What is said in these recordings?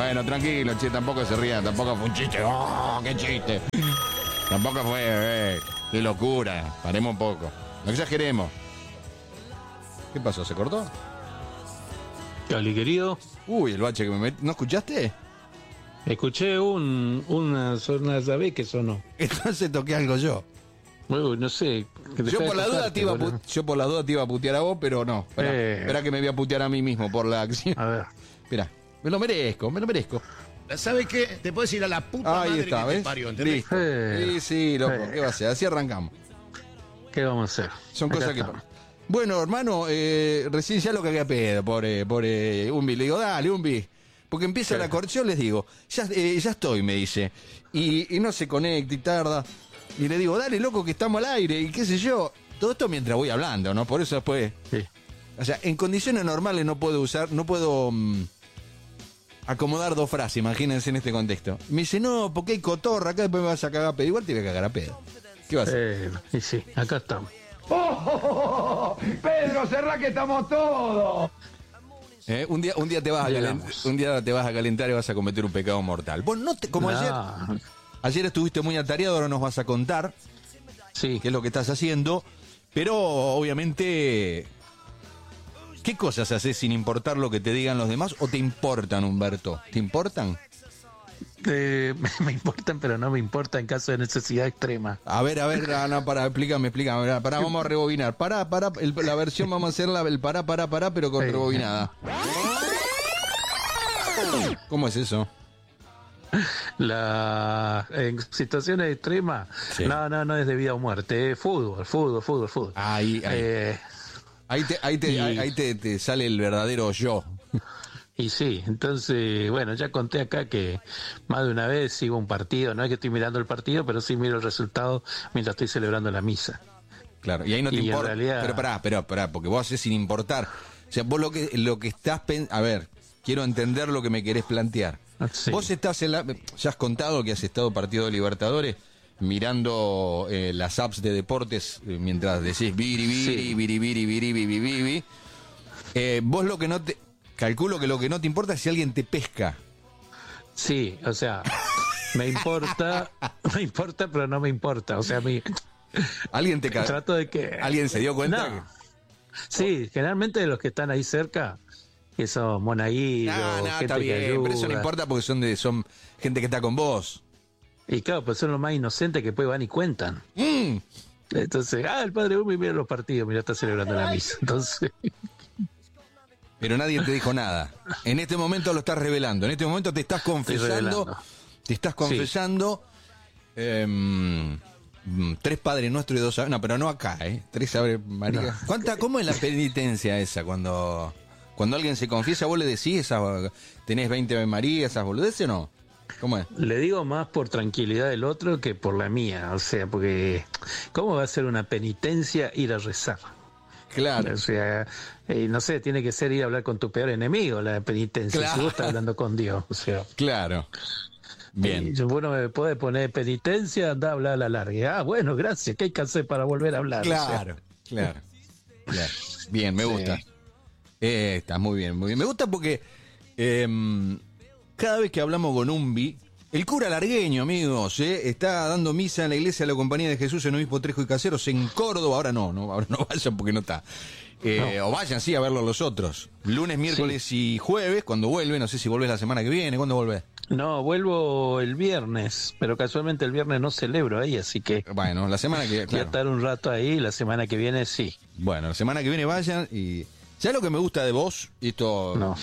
Bueno, tranquilo, che, tampoco se rían, tampoco fue un chiste. ¡Oh, qué chiste! Tampoco fue, qué locura. Paremos un poco. No exageremos. ¿Qué pasó? ¿Se cortó? Cali, querido. Uy, el bache que me metí. ¿No escuchaste? Escuché una vez que sonó. Entonces toqué algo yo. Uy, no sé. Yo por la duda te iba a putear a vos, pero no. Espera que me voy a putear a mí mismo por la acción. A ver. Espera, me lo merezco. ¿Sabes qué? Te puedes ir a la puta Ahí madre está, que ¿ves? te parió, ¿entendés? Listo. Sí, loco, ¿qué va a ser? Así arrancamos. ¿Qué vamos a hacer? Son Acá cosas que... estamos. Bueno, hermano, recién ya lo cagué a pedo, pobre Umbi. Le digo, dale, Umbi. Porque empieza la corrección, les digo, ya estoy, me dice. Y no se conecta y tarda. Y le digo, dale, loco, que estamos al aire, y qué sé yo. Todo esto mientras voy hablando, ¿no? Por eso después... Sí. O sea, en condiciones normales no puedo acomodar dos frases, imagínense en este contexto. Me dice, no, porque hay cotorra, acá después me vas a cagar a pedo. Igual te voy a cagar a pedo. ¿Qué vas a hacer? Y sí, acá estamos. Pedro, cerrá que estamos todos. Un día te vas a calentar y vas a cometer un pecado mortal. Vos ayer estuviste muy atareado, ahora nos vas a contar Sí. qué es lo que estás haciendo, pero obviamente, ¿qué cosas haces sin importar lo que te digan los demás o te importan, Humberto? ¿Te importan? Me importan, pero no me importa en caso de necesidad extrema. A ver, explícame, vamos a rebobinar. La versión vamos a hacerla el pará, pero con rebobinada. ¿Cómo es eso? En situaciones extremas, Sí. no es de vida o muerte, fútbol. Ahí te sale el verdadero yo. Y sí, entonces, bueno, ya conté acá que más de una vez sigo un partido, no es que estoy mirando el partido, pero sí miro el resultado mientras estoy celebrando la misa. Claro, y ahí no te Y en importa. realidad... Pero pará, porque vos haces sin importar. O sea, vos lo que estás a ver, quiero entender lo que me querés plantear. Sí. Vos estás ya has contado que has estado partido de Libertadores mirando las apps de deportes mientras decís biri. Vos lo que no te... Calculo que lo que no te importa es si alguien te pesca. Sí, o sea, me importa, pero no me importa. O sea, a mí ¿Alguien te trato de que... ¿Alguien se dio cuenta? No. Sí, generalmente de los que están ahí cerca, que son monaguillos, gente está que bien, ayuda. pero eso no importa porque son gente que está con vos. Y claro, pues son los más inocentes que después van y cuentan. Entonces, el padre Umi mira los partidos, mira, está celebrando la misa. Entonces... Pero nadie te dijo nada. En este momento lo estás revelando. En este momento te estás confesando. Tres Padres Nuestros y 2 Aves. No, pero no acá, ¿eh? 3 Aves María. No. ¿Cómo es la penitencia esa? Cuando alguien se confiesa, vos le decís, tenés 20 Ave María, esas boludeces o no? ¿Cómo es? Le digo más por tranquilidad del otro que por la mía. O sea, porque ¿cómo va a ser una penitencia ir a rezar? Claro. O sea, no sé, tiene que ser ir a hablar con tu peor enemigo, la penitencia. Claro. Si vos estás hablando con Dios, o sea. Claro. Bien. Vos no me podés poner penitencia, anda a hablar a la larga. Bueno, gracias, ¿qué hay que hacer para volver a hablar? Claro. Bien, me gusta. Está muy bien. Me gusta porque cada vez que hablamos con Umbi, el cura largueño, amigos, está dando misa en la iglesia de la Compañía de Jesús en Obispo Trejo y Caseros en Córdoba. Ahora no vayan porque no está. No. O vayan, sí, a verlo los otros. Lunes, miércoles y jueves, cuando vuelve. No sé si volvés la semana que viene. ¿Cuándo volvés? No, vuelvo el viernes, pero casualmente el viernes no celebro ahí, así que Bueno, la semana que viene. voy a estar un rato ahí, la semana que viene sí. Bueno, la semana que viene vayan y... ¿Sabes lo que me gusta de vos? Y esto... No.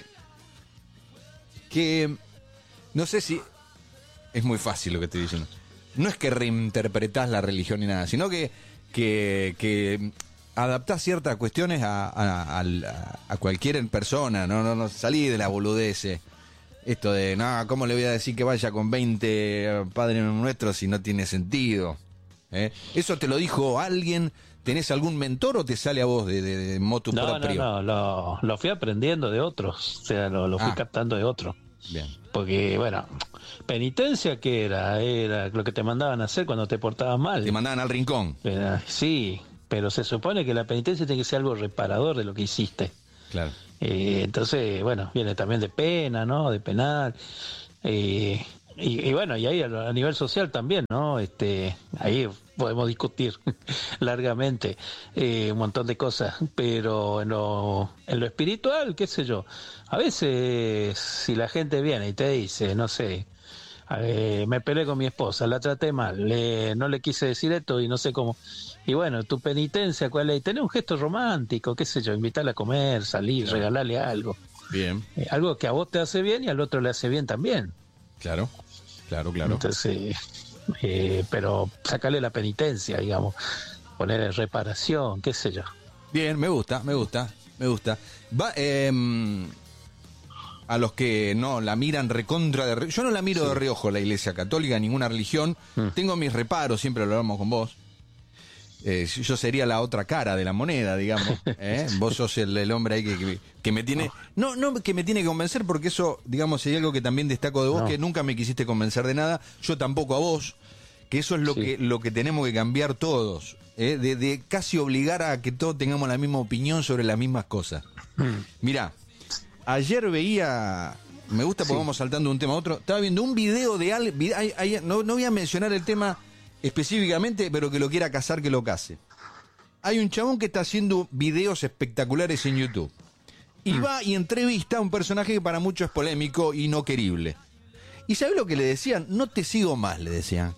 Que... No sé si... Es muy fácil lo que estoy diciendo. No es que reinterpretás la religión ni nada, sino que adaptás ciertas cuestiones a cualquier persona, no salí de la boludez. Esto de, no, ¿cómo le voy a decir que vaya con 20 Padres Nuestros si no tiene sentido? ¿Eso te lo dijo alguien? ¿Tenés algún mentor o te sale a vos de motu propio? No, lo fui aprendiendo de otros, o sea, lo fui captando de otros. Bien. Porque, bueno, penitencia, ¿qué era? Era lo que te mandaban a hacer cuando te portabas mal. Te mandaban al rincón. Sí, pero se supone que la penitencia tiene que ser algo reparador de lo que hiciste. Claro. Entonces, bueno, viene también de pena, ¿no? De penal. Y bueno, y ahí a nivel social también, ¿no? Ahí podemos discutir largamente un montón de cosas, pero en lo espiritual, qué sé yo, a veces si la gente viene y te dice, no sé, me peleé con mi esposa, la traté mal, no le quise decir esto y no sé cómo, y bueno, tu penitencia, ¿cuál es? Tener un gesto romántico, qué sé yo, invitarla a comer, salir, claro, regalarle algo. Bien. Algo que a vos te hace bien y al otro le hace bien también. Claro. Entonces, pero sacarle la penitencia, digamos, poner reparación, qué sé yo. Bien, me gusta. Va, a los que no la miran recontra de... Yo no la miro de reojo la Iglesia Católica, ninguna religión. Tengo mis reparos, siempre lo hablamos con vos. Yo sería la otra cara de la moneda, digamos. Vos sos el hombre ahí que me tiene... No que me tiene que convencer, porque eso, digamos, sería algo que también destaco de vos, que nunca me quisiste convencer de nada, yo tampoco a vos, que eso es lo que tenemos que cambiar todos, de casi obligar a que todos tengamos la misma opinión sobre las mismas cosas. Mirá, ayer veía... Me gusta porque vamos saltando de un tema a otro. Estaba viendo un video de... No voy a mencionar el tema específicamente, pero que lo quiera cazar, que lo case. Hay un chabón que está haciendo videos espectaculares en YouTube. Y va y entrevista a un personaje que para muchos es polémico y no querible. ¿Y sabés lo que le decían? No te sigo más, le decían.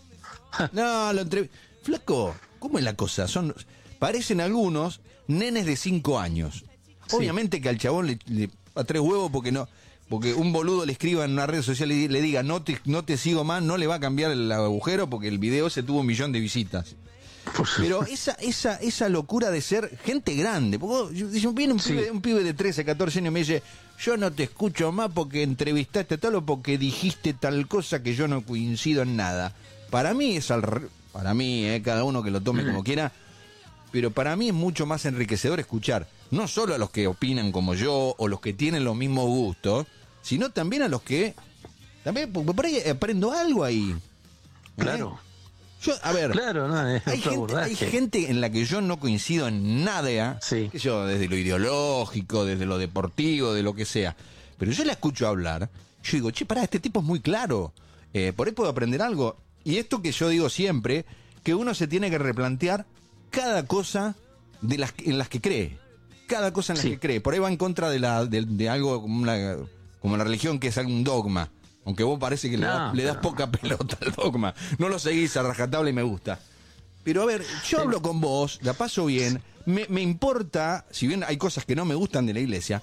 No, lo entrevista. Flaco, ¿cómo es la cosa? Parecen algunos nenes de 5 años. Obviamente que al chabón le a 3 huevos porque un boludo le escriba en una red social y le diga no te sigo más, no le va a cambiar el agujero porque el video se tuvo 1 millón de visitas. Pero esa locura de ser gente grande, porque viene un pibe de 13, 14 años y me dice, yo no te escucho más porque entrevistaste tal o porque dijiste tal cosa que yo no coincido en nada. Para mí es para mí, cada uno que lo tome como quiera, pero para mí es mucho más enriquecedor escuchar no solo a los que opinan como yo o los que tienen los mismos gustos, sino también a los que también por ahí aprendo algo ahí. Claro. Yo, a ver, claro, no, hay gente en la que yo no coincido en nada, que yo, desde lo ideológico, desde lo deportivo, de lo que sea, pero yo la escucho hablar, yo digo, che, pará, este tipo es muy claro, por ahí puedo aprender algo. Y esto que yo digo siempre, que uno se tiene que replantear cada cosa en las que cree, cada cosa en las que cree. Por ahí va en contra de algo como la religión, que es un dogma. Aunque vos parece que le das poca pelota al dogma. No lo seguís a rajatabla y me gusta. Pero a ver, yo hablo con vos, la paso bien, me importa, si bien hay cosas que no me gustan de la iglesia,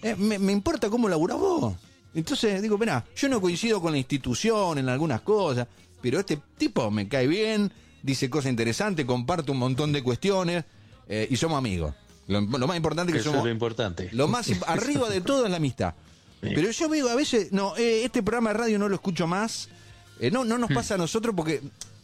me importa cómo laburás vos. Entonces digo, mirá, yo no coincido con la institución en algunas cosas, pero este tipo me cae bien, dice cosas interesantes, comparte un montón de cuestiones, y somos amigos. Lo más importante que somos... Eso es lo importante. Lo más arriba de todo es la amistad. Pero yo veo a veces, este programa de radio no lo escucho más, no nos pasa a nosotros porque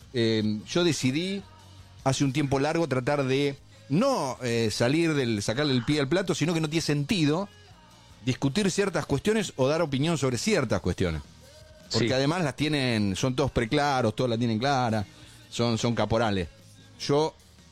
yo decidí hace un tiempo largo tratar de no sacarle el pie al plato, sino que no tiene sentido discutir ciertas cuestiones o dar opinión sobre ciertas cuestiones. Porque además son todos preclaros, todos la tienen clara, son caporales. Yo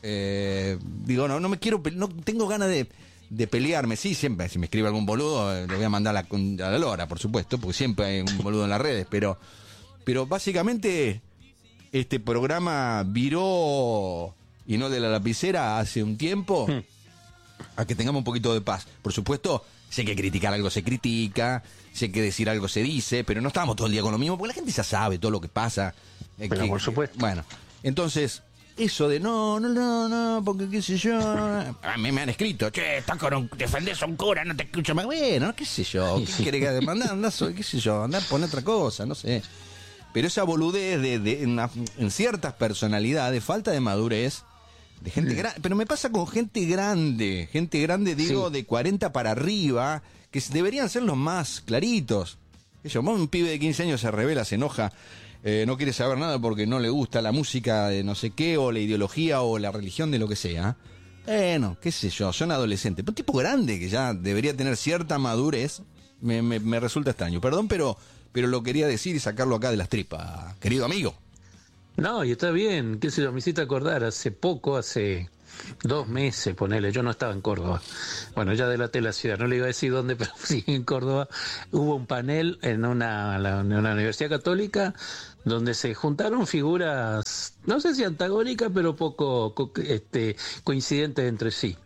digo, no me quiero, no tengo ganas de pelearme. Sí, siempre, si me escribe algún boludo, le voy a mandar a la lora, por supuesto, porque siempre hay un boludo en las redes, pero básicamente este programa viró, y no de la lapicera, hace un tiempo, a que tengamos un poquito de paz. Por supuesto, sé que criticar algo se critica, sé que decir algo se dice, pero no estamos todo el día con lo mismo, porque la gente ya sabe todo lo que pasa. Pero por supuesto. Bueno, entonces... Eso de no, porque qué sé yo... A mí me han escrito, che, estás defendés a un cura, no te escucho más. Bueno, qué sé yo, ¿qué querés que mandar? Qué sé yo, andar a poner otra cosa, no sé. Pero esa boludez en ciertas personalidades, falta de madurez, de gente grande. Pero me pasa con gente grande, digo, de 40 para arriba, que deberían ser los más claritos. Un pibe de 15 años se revela, se enoja, no quiere saber nada porque no le gusta la música de no sé qué, o la ideología, o la religión de lo que sea. Qué sé yo, son adolescentes. Pero un tipo grande que ya debería tener cierta madurez, me resulta extraño. Perdón, pero lo quería decir y sacarlo acá de las tripas, querido amigo. No, y está bien, qué sé yo, me hiciste acordar, hace 2 meses, ponele, yo no estaba en Córdoba. Bueno, ya delaté la ciudad, no le iba a decir dónde, pero sí en Córdoba. Hubo un panel en una universidad católica donde se juntaron figuras, no sé si antagónicas, pero poco coincidentes entre sí.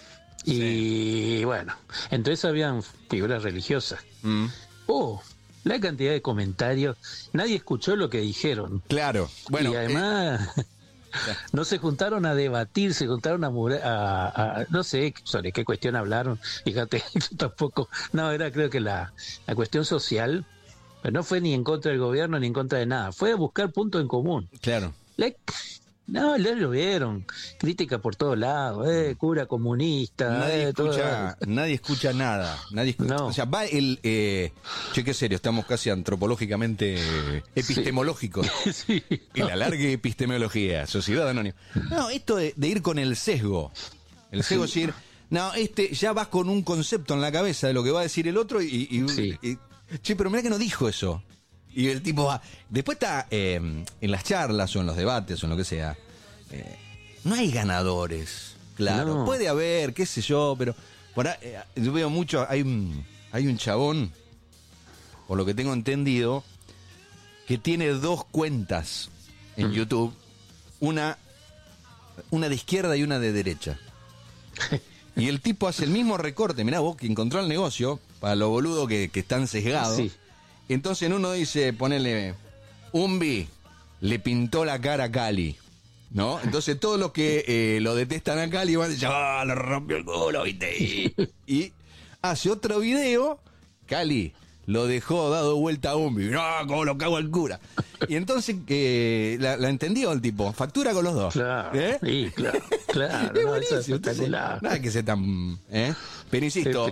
Y bueno, entonces habían figuras religiosas. La cantidad de comentarios, nadie escuchó lo que dijeron. Claro, bueno. Y además, no se juntaron a debatir, se juntaron a no sé sobre qué cuestión hablaron. Fíjate, yo tampoco. No, era creo que la cuestión social, pero no fue ni en contra del gobierno ni en contra de nada. Fue a buscar puntos en común. Claro. No, le llovieron, crítica por todos lados, cura comunista. Nadie escucha nada. No. O sea, va che, qué serio, estamos casi antropológicamente epistemológicos. Sí. Y la larga epistemología, sociedad anónima. No, esto de ir con el sesgo. El sesgo es decir, no, ya vas con un concepto en la cabeza de lo que va a decir el otro che, pero mirá que no dijo eso. Y el tipo va. Después está en las charlas o en los debates o en lo que sea. No hay ganadores. Claro. No. Puede haber, qué sé yo, pero. Yo veo mucho. Hay un chabón, por lo que tengo entendido, que tiene 2 cuentas en YouTube. Una de izquierda y una de derecha. Y el tipo hace el mismo recorte. Mirá vos que encontró el negocio, para los boludos que están sesgados. Sí. Entonces en uno dice, ponele, Umbi le pintó la cara a Cali, ¿no? Entonces todos los que lo detestan a Cali van a decir, le rompió el culo, ¿viste? Y hace otro video, Cali lo dejó dado vuelta a Umbi, no, como lo cago al cura. Y entonces la entendió el tipo, factura con los dos. Claro, sí, claro. Es buenísimo, eso es espectacular. Nada que sea tan... Pero insisto,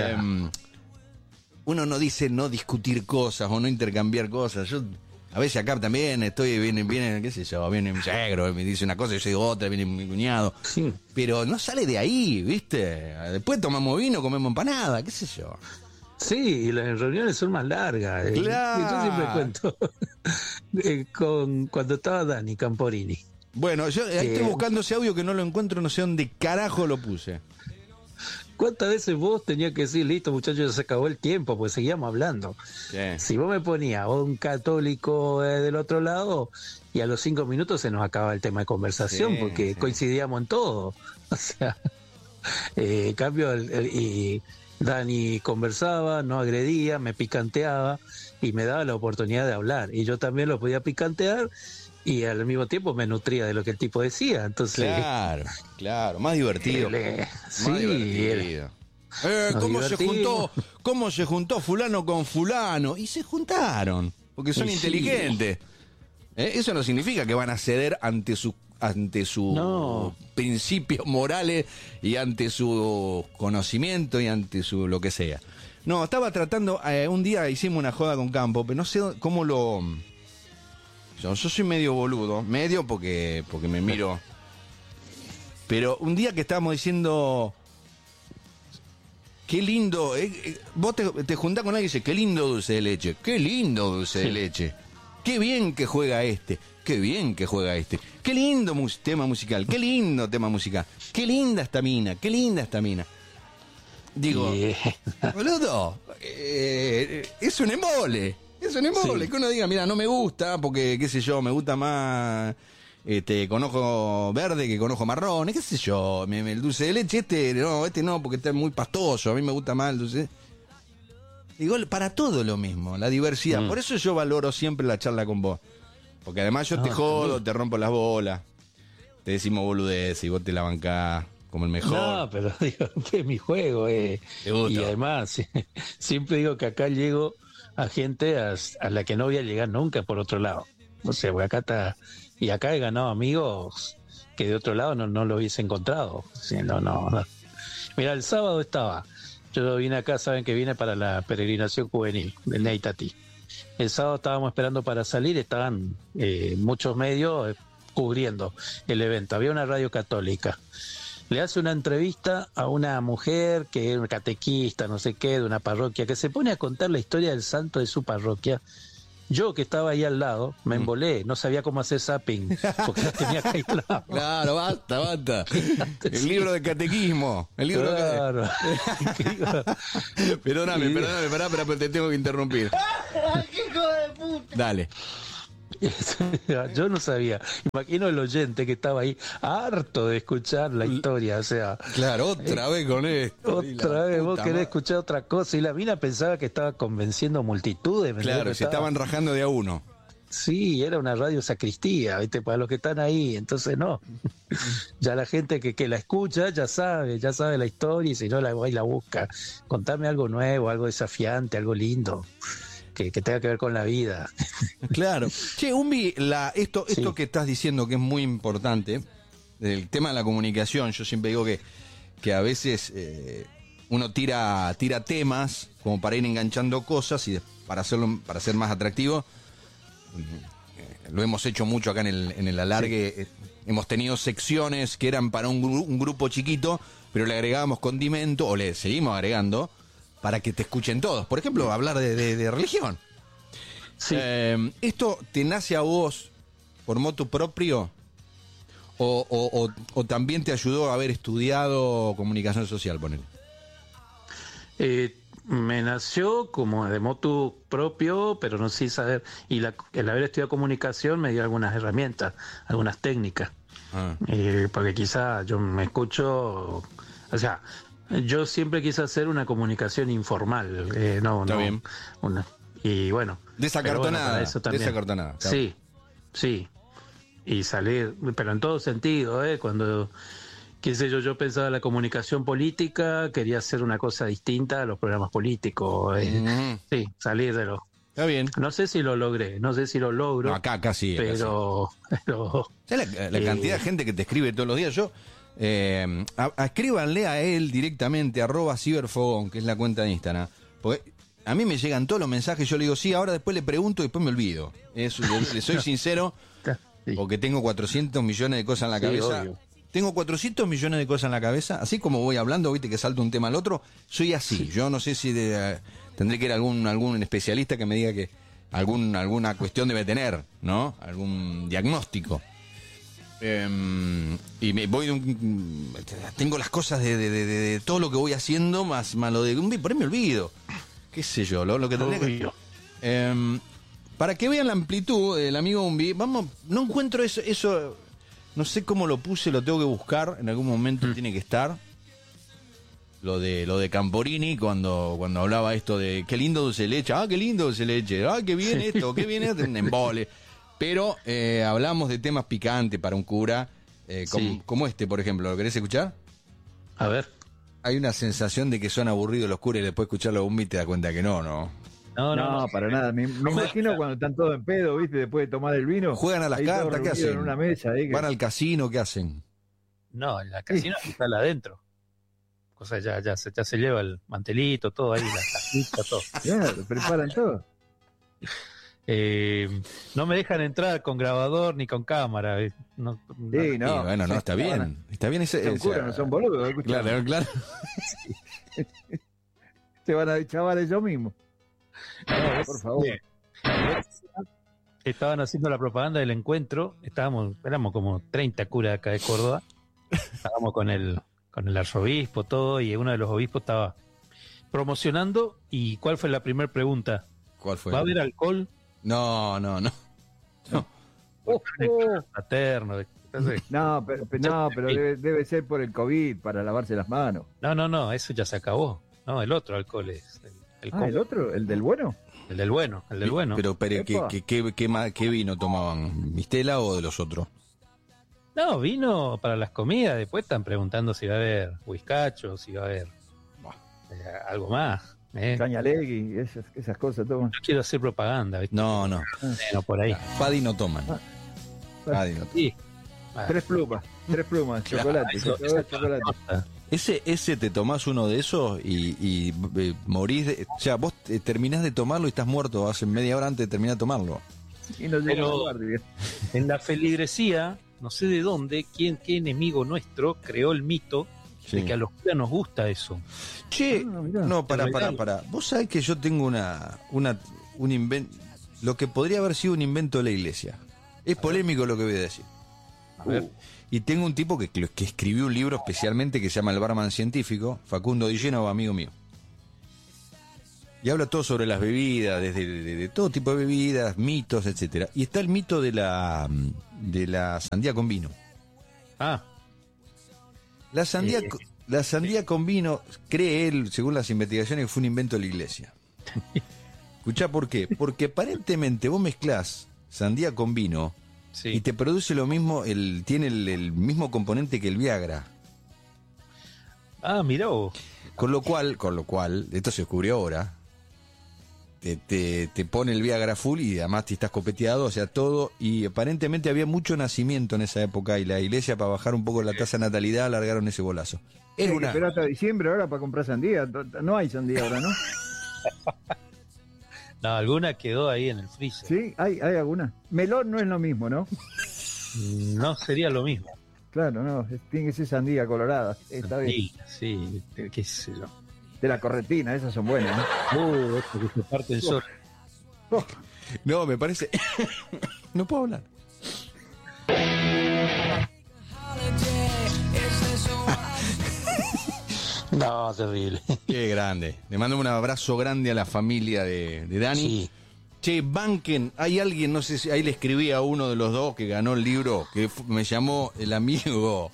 uno no dice no discutir cosas o no intercambiar cosas. Yo a veces acá también viene, qué sé yo, viene mi suegro, me dice una cosa, yo digo otra, viene mi cuñado. Sí. Pero no sale de ahí, ¿viste? Después tomamos vino, comemos empanada, qué sé yo. Sí, y las reuniones son más largas. Claro. Yo siempre cuento cuando estaba Dani Camporini. Bueno, yo estoy buscando ese audio que no lo encuentro, no sé dónde carajo lo puse. ¿Cuántas veces vos tenías que decir, listo muchachos, ya se acabó el tiempo, pues seguíamos hablando? Sí. Si vos me ponías un católico del otro lado, y a los 5 minutos se nos acaba el tema de conversación, porque coincidíamos en todo. O sea, en cambio, y Dani conversaba, no agredía, me picanteaba, y me daba la oportunidad de hablar. Y yo también lo podía picantear, y al mismo tiempo me nutría de lo que el tipo decía. Entonces, claro, más divertido. Más divertido. ¿Cómo se juntó fulano con fulano? Y se juntaron, porque son inteligentes. Eso no significa que van a ceder ante sus principios morales y ante su conocimiento y ante su lo que sea. No, estaba tratando, un día hicimos una joda con Campo, pero no sé cómo lo... Yo soy medio boludo, porque me miro. Pero un día que estábamos diciendo, qué lindo, vos te juntás con alguien y dices, qué lindo dulce de leche, qué lindo dulce de leche, qué bien que juega qué bien que juega qué lindo tema musical, qué lindo tema musical, qué linda esta mina. Digo, boludo, es un embole. Es un embole, que uno diga, mira, no me gusta, porque, qué sé yo, me gusta más con ojo verde que con ojo marrón, qué sé yo, el dulce de leche, no, porque está muy pastoso, a mí me gusta más el dulce. Digo, para todo lo mismo, la diversidad, por eso yo valoro siempre la charla con vos, porque además yo te jodo, te rompo las bolas, te decimos boludez y vos te la bancás como el mejor. No, pero digo, es mi juego, y además, siempre digo que acá llego a gente a la que no voy a llegar nunca por otro lado. O sea, acá está, y acá he ganado amigos que de otro lado no lo hubiese encontrado. Sí, no. Mira, el sábado yo vine acá, saben que vine para la peregrinación juvenil del Neitatí. El sábado estábamos esperando para salir, estaban muchos medios cubriendo el evento. Había una radio católica. Le hace una entrevista a una mujer que es catequista, no sé qué, de una parroquia, que se pone a contar la historia del santo de su parroquia. Yo que estaba ahí al lado, me embolé, no sabía cómo hacer zapping, porque no tenía que ir al lado. Claro, basta. El libro de catequismo. El libro Claro. Perdóname, pará, pero te tengo que interrumpir. ¡Hijo de puta! Dale. Yo no sabía. Imagino el oyente que estaba ahí harto de escuchar la historia, o sea, Claro, otra vez con esto. otra vez vos querés escuchar otra cosa y la mina pensaba que estaba convenciendo multitudes. ¿me Claro, entendés? se estaban rajando de a uno. Sí, era una radio sacristía, ¿viste? Para los que están ahí, entonces no. Ya la gente que la escucha ya sabe la historia y si no la va y la busca. Contame algo nuevo, algo desafiante, algo lindo. Que tenga que ver con la vida. Claro. Che, Umbi, esto Sí. que estás diciendo que es muy importante, el tema de la comunicación, yo siempre digo que a veces uno tira temas como para ir enganchando cosas y para ser más atractivo. Lo hemos hecho mucho acá en el alargue. Hemos tenido secciones que eran para un grupo chiquito, pero le agregábamos condimento, o le seguimos agregando, para que te escuchen todos. Por ejemplo, hablar de religión. Sí. ¿Esto te nace a vos por motu propio? ¿O también te ayudó a haber estudiado comunicación social, ponele? Me nació como de motu propio, pero no sin saber. Y el haber estudiado comunicación me dio algunas herramientas, algunas técnicas. Ah. Porque quizá yo me escucho, o sea, yo siempre quise hacer una comunicación informal, Está bien. Y bueno. Desacartonada, pero bueno, para eso también. desacartonada, claro. Sí. Y salir, pero en todo sentido, cuando, qué sé yo pensaba en la comunicación política, quería hacer una cosa distinta a los programas políticos. Sí, salir de los... Está bien. No sé si lo logré, no sé si lo logro. No, acá sí. pero ¿Sabes la cantidad de gente que te escribe todos los días? Yo, escríbanle a él directamente, @ciberfogón, que es la cuenta de Instagram. Porque a mí me llegan todos los mensajes, yo le digo sí, ahora después le pregunto y después me olvido. Eso, le soy sincero, sí. porque tengo 400 millones de cosas en la Sí, cabeza. obvio. Tengo 400 millones de cosas en la cabeza, así como voy hablando, viste que salto un tema al otro, soy así. Sí. Yo no sé si tendré que ir a algún especialista que me diga que alguna cuestión debe tener, ¿no? Algún diagnóstico. Y me voy tengo las cosas de todo lo que voy haciendo, más lo de por ahí me olvido. Qué sé yo, lo que tendría que... para que vean la amplitud del amigo Umbi, no encuentro eso, no sé cómo lo puse, lo tengo que buscar, en algún momento tiene que estar. Lo de Camporini cuando hablaba esto de qué lindo dulce de leche, qué lindo dulce de leche, qué bien esto, qué bien esto, un embole. Pero hablamos de temas picantes para un cura, como este, por ejemplo. ¿Lo querés escuchar? A ver. Hay una sensación de que son aburridos los curas y después escucharlo a Umbi te das cuenta que no. No, para nada. Me imagino cuando están todos en pedo, ¿viste? Después de tomar el vino. Juegan a las ahí cartas, todos ¿qué reunidos hacen? En una mesa, Van al casino, ¿qué hacen? No, en la casino está la adentro. O sea, ya se lleva el mantelito, todo ahí, la casita, todo. Claro, preparan todo. No me dejan entrar con grabador ni con cámara. No, Sí, no. Y bueno, no, está bien. Está bien ese. Son curas, no son boludos. escuchame. Claro. Se van a chavar ellos mismos. No, por favor. Estaban haciendo la propaganda del encuentro. Éramos como 30 curas acá de Córdoba. Estábamos con el arzobispo, todo, y uno de los obispos estaba promocionando. ¿Y cuál fue la primera pregunta? ¿Cuál fue? ¿Va a haber alcohol? No. Fraterno. No, pero debe ser por el COVID, para lavarse las manos. No, eso ya se acabó. No, el otro alcohol es ¿el otro? ¿El del bueno? el del bueno. Pero Epa. ¿qué vino tomaban? ¿Mistela o de los otros? No, vino para las comidas. Después están preguntando si va a haber whiskacho, si va a haber algo más. Cañalegui, esas cosas, todo. No quiero hacer propaganda, ¿viste? No. Bueno, por ahí. Fadi no toman. Fadi no toman. Sí. 3 plumas, chocolate. Eso chocolate. Ese te tomás uno de esos y morís. O sea, vos terminás de tomarlo y estás muerto hace media hora antes de terminar de tomarlo. Y no llega Pero- a guardia. En la feligresía, no sé de dónde, qué enemigo nuestro creó el mito de que a los curas nos gusta eso. Che, mirá. no, Te regalo. para. Vos sabés que yo tengo un invento. lo que podría haber sido un invento de la iglesia. Es polémico lo que voy a decir. A ver. Y tengo un tipo que escribió un libro especialmente que se llama El Barman Científico, Facundo Di Génova, amigo mío. Y habla todo sobre las bebidas, desde de todo tipo de bebidas, mitos, etcétera. Y está el mito de la sandía con vino. Ah, La sandía con vino, cree él, según las investigaciones, que fue un invento de la iglesia. Escuchá por qué. Porque aparentemente vos mezclás sandía con vino sí. y te produce lo mismo, tiene el mismo componente que el Viagra. Ah, mirá vos. Con lo cual, esto se descubrió ahora, te pone el Viagra full y además te estás copeteado, o sea, todo, y aparentemente había mucho nacimiento en esa época y la iglesia, para bajar un poco la tasa de natalidad, alargaron ese bolazo. Hay que esperar hasta diciembre ahora para comprar sandía. No hay sandía ahora, ¿no? No, alguna quedó ahí en el freezer. Sí, hay alguna. Melón no es lo mismo, ¿no? No sería lo mismo. Claro, no, tiene que ser sandía colorada. Está bien. Sí, qué sé yo. De la corretina, esas son buenas, ¿no? Esto que se parte el sol. No, me parece... no puedo hablar. No, terrible. Qué grande. Le mando un abrazo grande a la familia de Dani. Sí. Che, banquen, hay alguien, no sé si ahí le escribí a uno de los dos que ganó el libro, que me llamó el amigo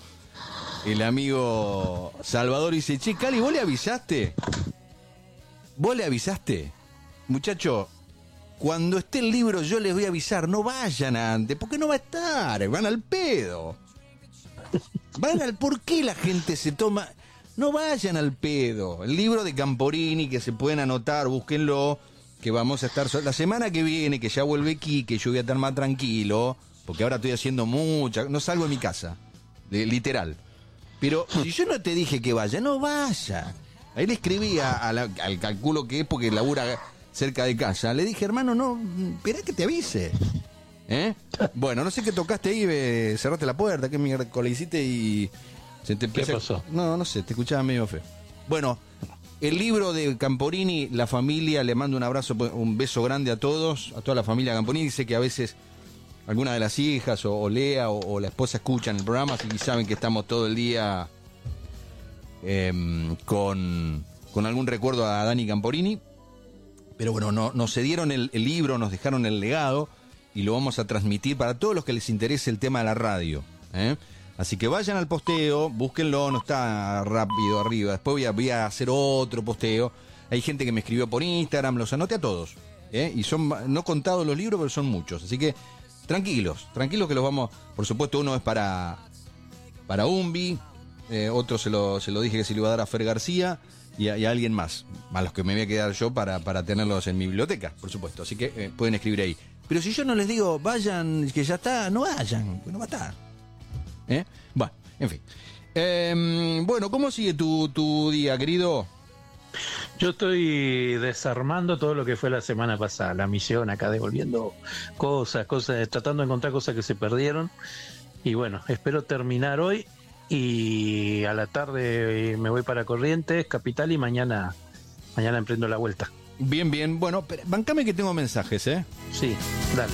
Salvador, y dice, che, Cali, ¿vos le avisaste? ¿Vos le avisaste? Muchacho, cuando esté el libro yo les voy a avisar, no vayan antes, porque no va a estar, van al pedo. ¿Por qué la gente se toma? No vayan al pedo. El libro de Camporini, que se pueden anotar, búsquenlo, que vamos a estar la semana que viene, que ya vuelve Quique, yo voy a estar más tranquilo, porque ahora estoy haciendo no salgo de mi casa, literal. Pero si yo no te dije que vaya, no vaya. Ahí le escribí al calculo que es porque labura cerca de casa, le dije, hermano, no, esperá que te avise. Bueno, no sé qué tocaste ahí, cerraste la puerta, qué mierda hiciste y... ¿Qué pasó? No sé, te escuchaba medio feo. Bueno, el libro de Camporini, la familia, le mando un abrazo, un beso grande a todos, a toda la familia Camporini. Dice que a veces alguna de las hijas o Lea o la esposa escuchan el programa y saben que estamos todo el día con algún recuerdo a Dani Camporini. Pero bueno, nos cedieron el libro, nos dejaron el legado y lo vamos a transmitir para todos los que les interese el tema de la radio. Así que vayan al posteo, búsquenlo, no está rápido arriba. Después voy a hacer otro posteo. Hay gente que me escribió por Instagram, los anoté a todos. Y son no contados los libros, pero son muchos. Así que tranquilos que los vamos... Por supuesto, uno es para Umbi, otro se lo dije que se lo iba a dar a Fer García y a alguien más. A los que me voy a quedar yo para tenerlos en mi biblioteca, por supuesto. Así que pueden escribir ahí. Pero si yo no les digo, vayan, que ya está, no vayan, que no va a estar. Bueno, en fin. Bueno, ¿cómo sigue tu día, querido? Yo estoy desarmando todo lo que fue la semana pasada, la misión acá, devolviendo cosas, tratando de encontrar cosas que se perdieron. Y bueno, espero terminar hoy y a la tarde me voy para Corrientes, Capital, y mañana emprendo la vuelta. Bien. Bueno, bancame que tengo mensajes, Sí, dale.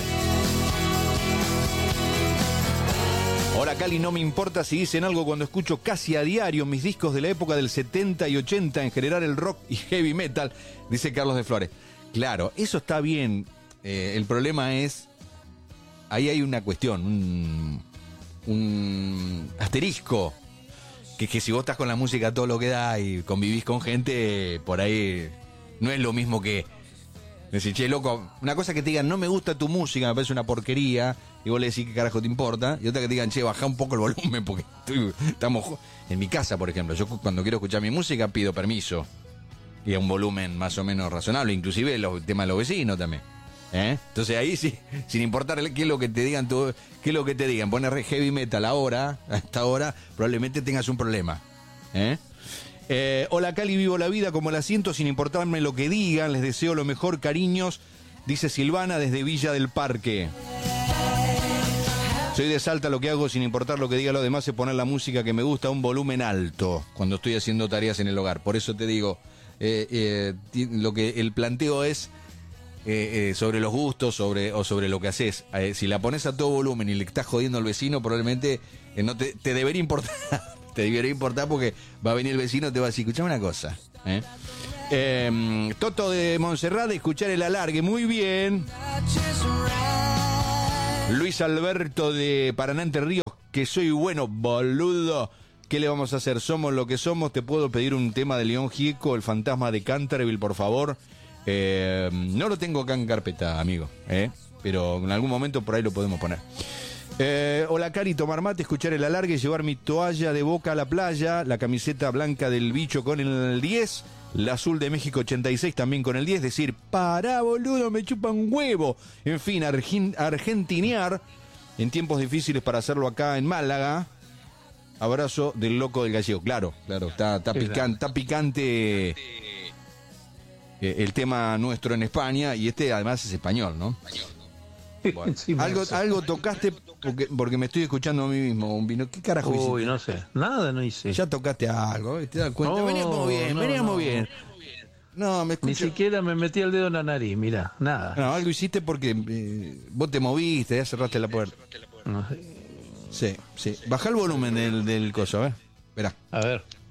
Hola Cali, no me importa si dicen algo cuando escucho casi a diario mis discos de la época del 70 y 80, en general el rock y heavy metal, dice Carlos de Flores. Claro, eso está bien, el problema es, ahí hay una cuestión, un asterisco, que si vos estás con la música a todo lo que da y convivís con gente, por ahí no es lo mismo que... Decir, che, loco, una cosa que te digan, no me gusta tu música, me parece una porquería, y vos le decís qué carajo te importa, y otra que te digan, che, bajá un poco el volumen, porque estamos... En mi casa, por ejemplo, yo cuando quiero escuchar mi música pido permiso, y a un volumen más o menos razonable, inclusive el tema de los vecinos también. Entonces ahí sí, sin importar qué es lo que te digan, poner heavy metal ahora, a esta hora, probablemente tengas un problema. Hola Cali, vivo la vida como la siento sin importarme lo que digan, les deseo lo mejor, cariños, dice Silvana desde Villa del Parque. Soy de Salta, lo que hago sin importar lo que diga lo demás es poner la música que me gusta a un volumen alto cuando estoy haciendo tareas en el hogar. Por eso te digo, lo que el planteo es sobre los gustos o sobre lo que haces. Si la pones a todo volumen y le estás jodiendo al vecino, probablemente no te debería importar. Te debería importar porque va a venir el vecino y te va a decir, escuchame una cosa. Toto de Montserrat, de escuchar el alargue, muy bien. Luis Alberto de Paraná, Entre Ríos, que soy bueno, boludo. ¿Qué le vamos a hacer? Somos lo que somos. Te puedo pedir un tema de León Gieco, El fantasma de Canterville, por favor. No lo tengo acá en carpeta, amigo, pero en algún momento por ahí lo podemos poner. Hola, Cari, tomar mate, escuchar el alargue, llevar mi toalla de Boca a la playa, la camiseta blanca del bicho con el 10, la azul de México 86 también con el 10, decir, pará, boludo, me chupa un huevo. En fin, argentinear en tiempos difíciles para hacerlo acá en Málaga. Abrazo del loco del gallego. Claro, está picante el tema nuestro en España, y este además es español, ¿no? Bueno, Sí, algo tocaste porque me estoy escuchando a mí mismo, un vino. ¿Qué carajo hiciste? Uy, no sé, nada no hice. Ya tocaste algo, ¿te das cuenta? No, veníamos bien. No, me escucho. Ni siquiera me metí el dedo en la nariz, mirá, nada. No, algo hiciste porque vos te moviste, ya cerraste la puerta. No sé. Sí. Baja el volumen del coso, a ver. Verá. A ver.